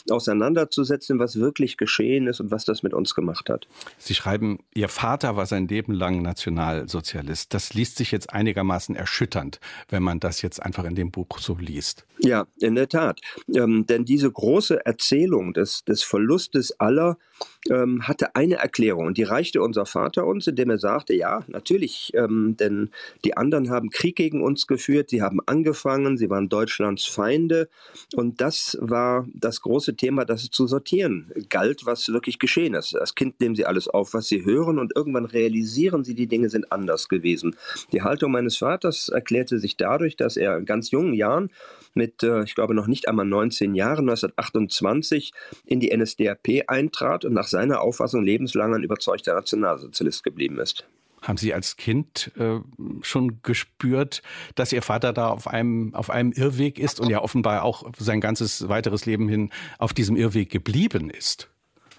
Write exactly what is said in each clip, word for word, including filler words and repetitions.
auseinanderzusetzen, was wirklich geschehen ist und was das mit uns gemacht hat. Sie schreiben, Ihr Vater war sein Leben lang Nationalsozialist. Das liest sich jetzt einigermaßen erschütternd, wenn man das jetzt einfach in dem Buch so liest. Ja, in der Tat. Ähm, denn diese große Erzählung des, des Verlustes aller ähm, hatte eine Erklärung. Und die reichte unser Vater uns, indem er sagte, ja, natürlich, ähm, denn die anderen haben Krieg gegen uns geführt, sie haben angefangen, sie waren Deutschlands Feinde. Und das war das große Thema, das es zu sortieren galt, was wirklich geschehen ist. Als Kind nehmen sie alles auf, was sie hören, und irgendwann realisieren sie, die Dinge sind anders gewesen. Die Haltung meines Vaters erklärte sich dadurch, dass er in ganz jungen Jahren mit, äh, ich glaube, noch nicht einmal neunzehn Jahren, neunzehnhundertachtundzwanzig, in die N S D A P eintrat und nach seiner Auffassung lebenslang ein überzeugter Nationalsozialist geblieben ist. Haben Sie als Kind äh, schon gespürt, dass Ihr Vater da auf einem, auf einem Irrweg ist und ja offenbar auch sein ganzes weiteres Leben hin auf diesem Irrweg geblieben ist?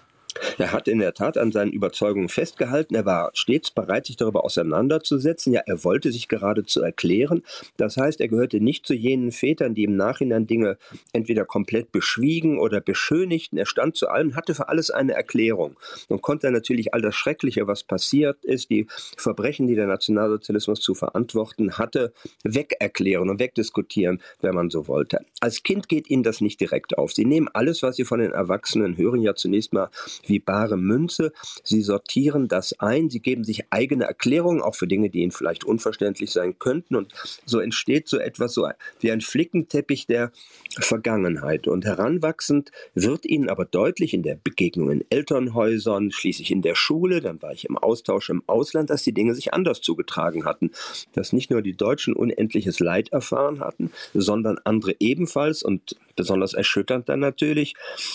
Er hat in der Tat an seinen Überzeugungen festgehalten. Er war stets bereit, sich darüber auseinanderzusetzen. Ja, er wollte sich geradezu erklären. Das heißt, er gehörte nicht zu jenen Vätern, die im Nachhinein Dinge entweder komplett beschwiegen oder beschönigten. Er stand zu allem, hatte für alles eine Erklärung und konnte natürlich all das Schreckliche, was passiert ist, die Verbrechen, die der Nationalsozialismus zu verantworten hatte, wegerklären und wegdiskutieren, wenn man so wollte. Als Kind geht ihnen das nicht direkt auf. Sie nehmen alles, was sie von den Erwachsenen hören, ja zunächst mal wie bare Münze. Sie sortieren das ein, sie geben sich eigene Erklärungen, auch für Dinge, die ihnen vielleicht unverständlich sein könnten. Und so entsteht so etwas so wie ein Flickenteppich der Vergangenheit. Und heranwachsend wird ihnen aber deutlich in der Begegnung in Elternhäusern, schließlich in der Schule, dann war ich im Austausch im Ausland, dass die Dinge sich anders zugetragen hatten. Dass nicht nur die Deutschen unendliches Leid erfahren hatten, sondern andere ebenfalls, und besonders erschütternd dann natürlich,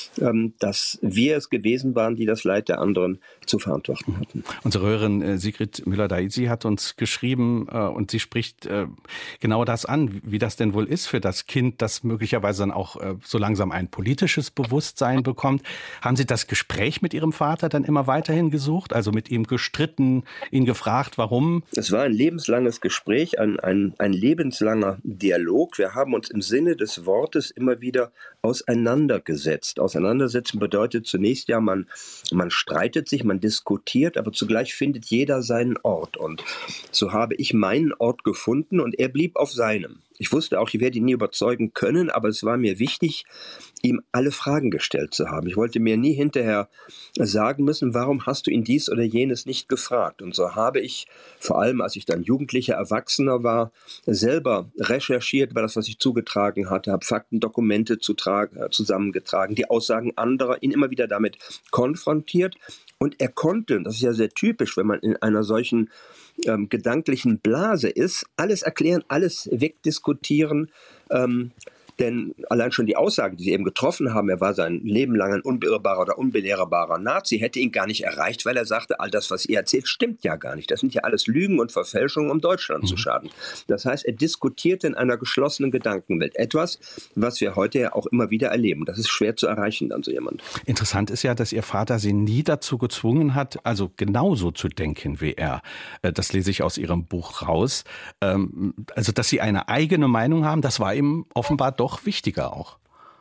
dass wir es gewesen waren, die das Leid der anderen zu verantworten hatten. Unsere Hörerin äh, Sigrid Müller-Daizi hat uns geschrieben äh, und sie spricht äh, genau das an, wie das denn wohl ist für das Kind, das möglicherweise dann auch äh, so langsam ein politisches Bewusstsein bekommt. Haben Sie das Gespräch mit Ihrem Vater dann immer weiterhin gesucht, also mit ihm gestritten, ihn gefragt, warum? Es war ein lebenslanges Gespräch, ein, ein, ein lebenslanger Dialog. Wir haben uns im Sinne des Wortes immer wieder auseinandergesetzt. Auseinandersetzen bedeutet zunächst ja, man, man streitet sich, man diskutiert, aber zugleich findet jeder seinen Ort. Und so habe ich meinen Ort gefunden und er blieb auf seinem. Ich wusste auch, ich werde ihn nie überzeugen können, aber es war mir wichtig, ihm alle Fragen gestellt zu haben. Ich wollte mir nie hinterher sagen müssen, warum hast du ihn dies oder jenes nicht gefragt? Und so habe ich, vor allem als ich dann jugendlicher Erwachsener war, selber recherchiert über das, was ich zugetragen hatte, habe Fakten, Dokumente zusammengetragen, die Aussagen anderer, ihn immer wieder damit konfrontiert. Und er konnte, das ist ja sehr typisch, wenn man in einer solchen ähm, gedanklichen Blase ist, alles erklären, alles wegdiskutieren, ähm, denn allein schon die Aussagen, die Sie eben getroffen haben, er war sein Leben lang ein unbeirrbarer oder unbelehrbarer Nazi, hätte ihn gar nicht erreicht, weil er sagte, all das, was ihr erzählt, stimmt ja gar nicht. Das sind ja alles Lügen und Verfälschungen, um Deutschland mhm. zu schaden. Das heißt, er diskutierte in einer geschlossenen Gedankenwelt. Etwas, was wir heute ja auch immer wieder erleben. Das ist schwer zu erreichen, dann so jemand. Interessant ist ja, dass Ihr Vater Sie nie dazu gezwungen hat, also genauso zu denken wie er. Das lese ich aus Ihrem Buch raus. Also, dass Sie eine eigene Meinung haben, das war ihm offenbar doch wichtiger auch.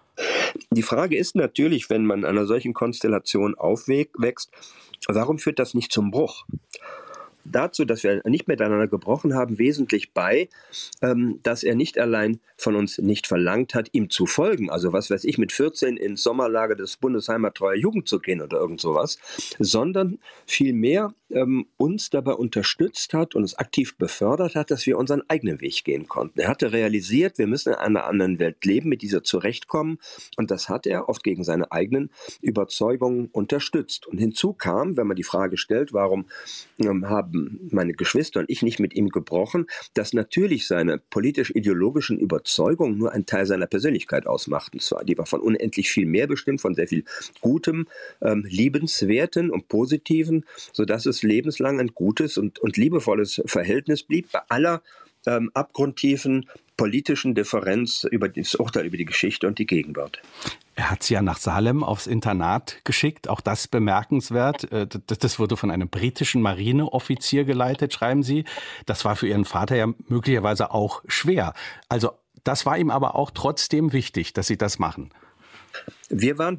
Die Frage ist natürlich, wenn man in einer solchen Konstellation aufwächst, warum führt das nicht zum Bruch? Dazu, dass wir nicht miteinander gebrochen haben, wesentlich bei, ähm, dass er nicht allein von uns nicht verlangt hat, ihm zu folgen. Also was weiß ich, mit vierzehn ins Sommerlager des Bundesheimattreuer Jugend zu gehen oder irgend sowas, sondern vielmehr ähm, uns dabei unterstützt hat und es aktiv befördert hat, dass wir unseren eigenen Weg gehen konnten. Er hatte realisiert, wir müssen in einer anderen Welt leben, mit dieser zurechtkommen, und das hat er oft gegen seine eigenen Überzeugungen unterstützt. Und hinzu kam, wenn man die Frage stellt, warum ähm, haben meine Geschwister und ich nicht mit ihm gebrochen, dass natürlich seine politisch-ideologischen Überzeugungen nur ein Teil seiner Persönlichkeit ausmachten. Zwar, die war von unendlich viel mehr bestimmt, von sehr viel Gutem, ähm, Liebenswerten und Positiven, sodass es lebenslang ein gutes und, und liebevolles Verhältnis blieb, bei aller ähm, abgrundtiefen politischen Differenz über das Urteil über die Geschichte und die Gegenwart. Er hat sie ja nach Salem aufs Internat geschickt, auch das bemerkenswert. Das wurde von einem britischen Marineoffizier geleitet, schreiben Sie. Das war für Ihren Vater ja möglicherweise auch schwer. Also das war ihm aber auch trotzdem wichtig, dass Sie das machen. Wir waren